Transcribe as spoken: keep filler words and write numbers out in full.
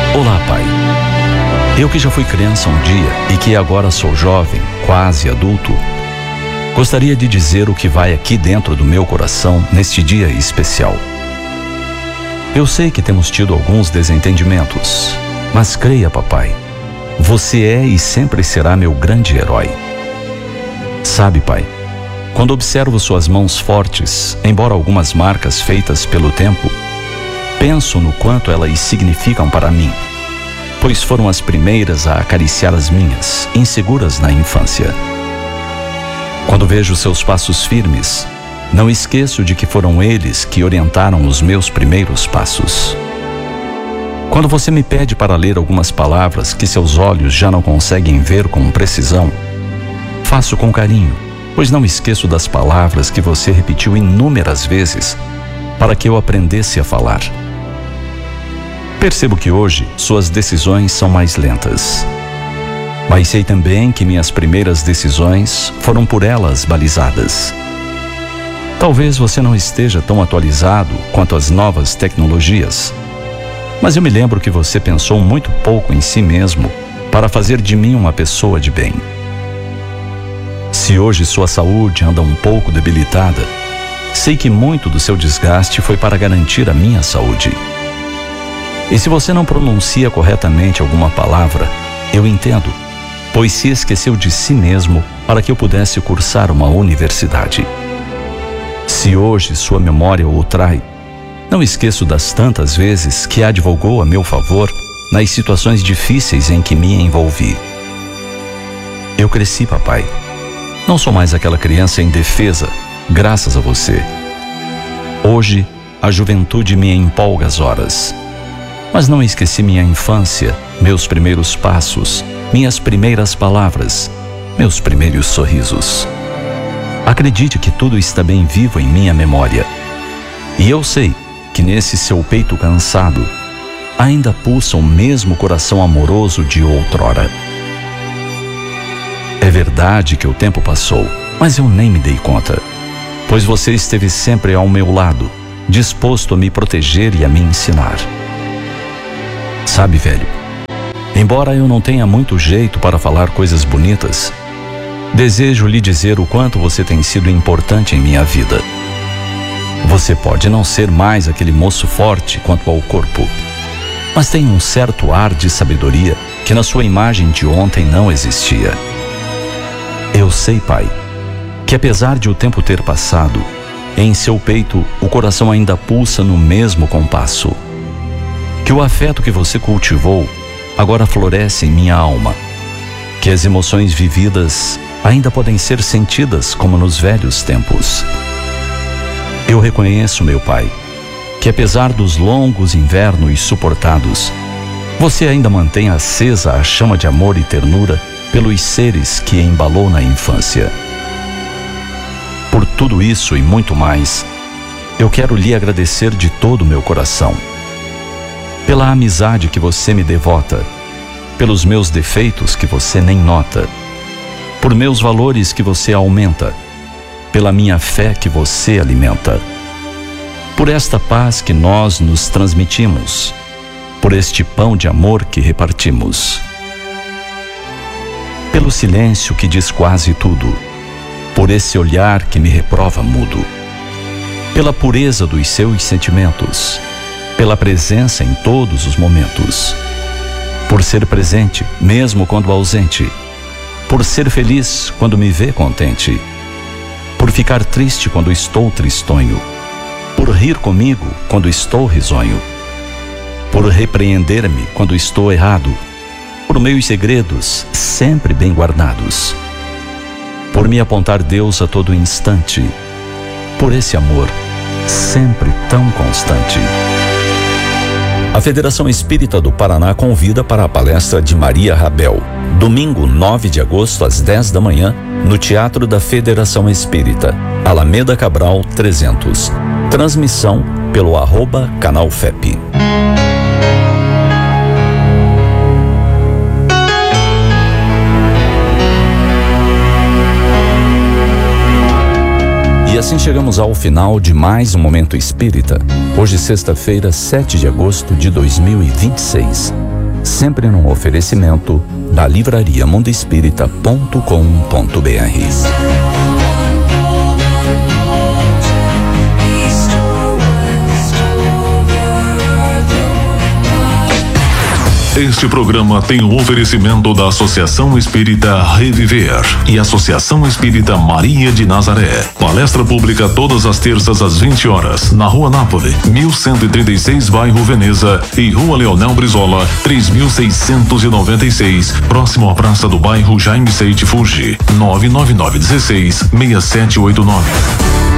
Olá, Pai. Eu que já fui criança um dia e que agora sou jovem, quase adulto, gostaria de dizer o que vai aqui dentro do meu coração neste dia especial. Eu sei que temos tido alguns desentendimentos, mas creia, papai, você é e sempre será meu grande herói. Sabe, pai, quando observo suas mãos fortes, embora algumas marcas feitas pelo tempo, penso no quanto elas significam para mim, pois foram as primeiras a acariciar as minhas, inseguras na infância. Quando vejo seus passos firmes, não esqueço de que foram eles que orientaram os meus primeiros passos. Quando você me pede para ler algumas palavras que seus olhos já não conseguem ver com precisão, faço com carinho, pois não esqueço das palavras que você repetiu inúmeras vezes para que eu aprendesse a falar. Percebo que hoje suas decisões são mais lentas. Mas sei também que minhas primeiras decisões foram por elas balizadas. Talvez você não esteja tão atualizado quanto as novas tecnologias, mas eu me lembro que você pensou muito pouco em si mesmo para fazer de mim uma pessoa de bem. Se hoje sua saúde anda um pouco debilitada, sei que muito do seu desgaste foi para garantir a minha saúde. E se você não pronuncia corretamente alguma palavra, eu entendo, pois se esqueceu de si mesmo para que eu pudesse cursar uma universidade. Se hoje sua memória o trai, não esqueço das tantas vezes que advogou a meu favor nas situações difíceis em que me envolvi. Eu cresci, papai. Não sou mais aquela criança indefesa, graças a você. Hoje, a juventude me empolga as horas. Mas não esqueci minha infância, meus primeiros passos, minhas primeiras palavras, meus primeiros sorrisos. Acredite que tudo está bem vivo em minha memória. E eu sei que nesse seu peito cansado ainda pulsa o mesmo coração amoroso de outrora. É verdade que o tempo passou, mas eu nem me dei conta, pois você esteve sempre ao meu lado, disposto a me proteger e a me ensinar. Sabe, velho, embora eu não tenha muito jeito para falar coisas bonitas, desejo lhe dizer o quanto você tem sido importante em minha vida. Você pode não ser mais aquele moço forte quanto ao corpo, mas tem um certo ar de sabedoria que na sua imagem de ontem não existia. Eu sei, pai, que apesar de o tempo ter passado, em seu peito o coração ainda pulsa no mesmo compasso. Que o afeto que você cultivou agora floresce em minha alma. Que as emoções vividas ainda podem ser sentidas como nos velhos tempos. Eu reconheço, meu pai, que apesar dos longos invernos suportados, você ainda mantém acesa a chama de amor e ternura pelos seres que embalou na infância. Por tudo isso e muito mais, eu quero lhe agradecer de todo o meu coração. Pela amizade que você me devota, pelos meus defeitos que você nem nota, por meus valores que você aumenta, pela minha fé que você alimenta, por esta paz que nós nos transmitimos, por este pão de amor que repartimos, pelo silêncio que diz quase tudo, por esse olhar que me reprova mudo, pela pureza dos seus sentimentos, pela presença em todos os momentos, por ser presente mesmo quando ausente, por ser feliz quando me vê contente, por ficar triste quando estou tristonho, por rir comigo quando estou risonho, por repreender-me quando estou errado, por meus segredos sempre bem guardados, por me apontar Deus a todo instante, por esse amor sempre tão constante. A Federação Espírita do Paraná convida para a palestra de Maria Rabel, domingo nove de agosto às dez da manhã, no Teatro da Federação Espírita, Alameda Cabral trezentos. Transmissão pelo arroba canal F E P. E assim chegamos ao final de mais um Momento Espírita. Hoje, sexta-feira, sete de agosto de dois mil e vinte e seis. sempre num oferecimento da livraria mundo espírita ponto com ponto br. Este programa tem o oferecimento da Associação Espírita Reviver e Associação Espírita Maria de Nazaré. Palestra pública todas as terças às vinte horas, na Rua Nápoles, mil cento e trinta e seis, bairro Veneza, e Rua Leonel Brizola, três mil seiscentos e noventa e seis, próximo à Praça do Bairro Jaime Seite Fuji, nove nove nove um seis, seis sete oito nove.